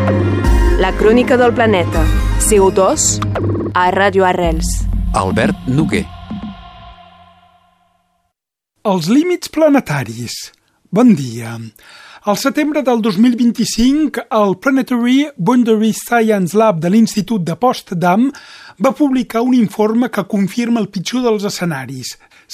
La crònica del planeta. CO2 a Ràdio Arrels. Albert Noguer. Els límits planetaris. Bon dia. Al setembre del 2025, el Planetary Boundary Science Lab de l'Institut de Potsdam va publicar un informe que confirma el pitjor dels escenaris.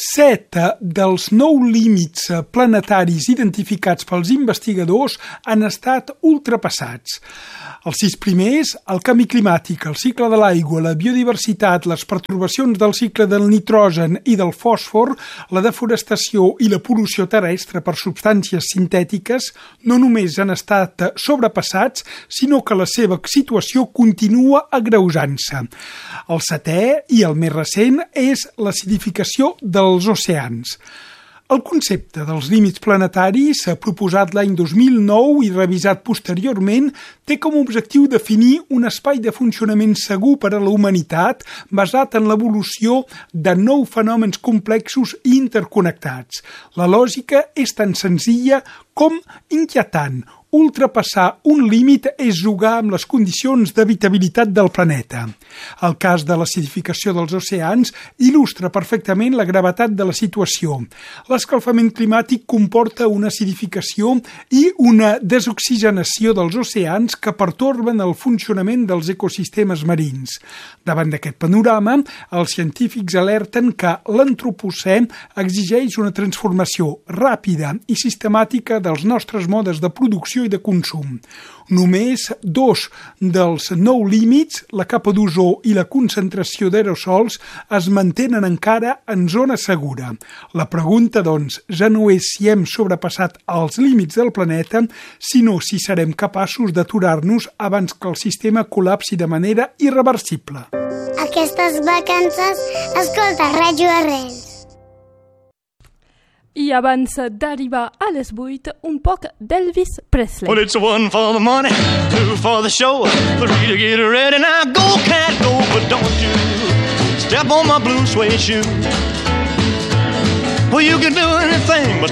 7 dels 9 límits planetaris identificats pels investigadors han estat ultrapassats. Els 6 primers, el canvi climàtic, el cicle de l'aigua, la biodiversitat, les pertorbacions del cicle del nitrogen i del fòsfor, la deforestació i la pol·lució terrestre per substàncies sintètiques, no només han estat sobrepassats, sinó que la seva situació continua agreujant-se. El 7è i el més recent és l'acidificació dels oceans. El concepte dels límits planetaris, proposat l'any 2009 i revisat posteriorment, té com a objectiu definir un espai de funcionament segur per a la humanitat basat en l'evolució de 9 fenòmens complexos i interconnectats. La lògica és tan senzilla com inquietant. Ultrapassar un límit és jugar amb les condicions d'habitabilitat del planeta. El cas de l'acidificació dels oceans il·lustra perfectament la gravetat de la situació. L'escalfament climàtic comporta una acidificació i una desoxigenació dels oceans que pertorben el funcionament dels ecosistemes marins. Davant d'aquest panorama, els científics alerten que l'antropocè exigeix una transformació ràpida i sistemàtica dels nostres modes de producció i de consum. Només 2 dels 9 límits, la capa d'ozó i la concentració d'aerosols, es mantenen encara en zona segura. La pregunta, doncs, ja no és si hem sobrepassat els límits del planeta, sinó si serem capaços d'aturar-nos abans que el sistema col·lapsi de manera irreversible. Aquestes vacances, escolta Ràdio Arrels. I abans d'arribar a les 8, un poc d'Elvis Presley. Well, it's 1 for the money, 2 for the show, 3 to get ready. Now go, cat, go, but don't you step on my blue suede shoe. Well, you can do anything but